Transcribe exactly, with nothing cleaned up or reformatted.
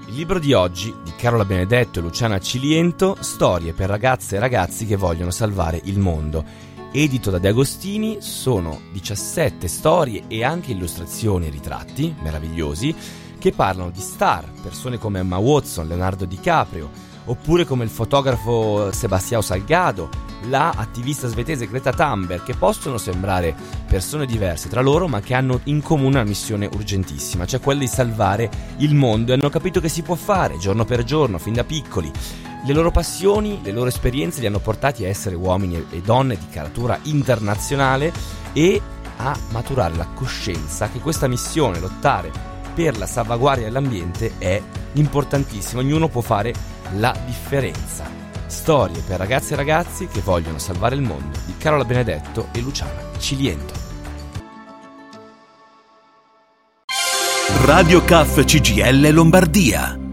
Il libro di oggi, di Carola Benedetto e Luciana Ciliento, Storie per ragazze e ragazzi che vogliono salvare il mondo. Edito da De Agostini, sono diciassette storie e anche illustrazioni e ritratti meravigliosi che parlano di star, persone come Emma Watson, Leonardo DiCaprio, oppure come il fotografo Sebastião Salgado, la attivista svedese Greta Thunberg, che possono sembrare persone diverse tra loro ma che hanno in comune una missione urgentissima, cioè quella di salvare il mondo, e hanno capito che si può fare giorno per giorno, fin da piccoli. Le loro passioni, le loro esperienze li hanno portati a essere uomini e donne di caratura internazionale e a maturare la coscienza che questa missione, lottare per la salvaguardia dell'ambiente, è importantissima. Ognuno può fare la differenza. Storie per ragazze e ragazzi che vogliono salvare il mondo, di Carola Benedetto e Luciana Ciliento. Radio C A F C G I L Lombardia.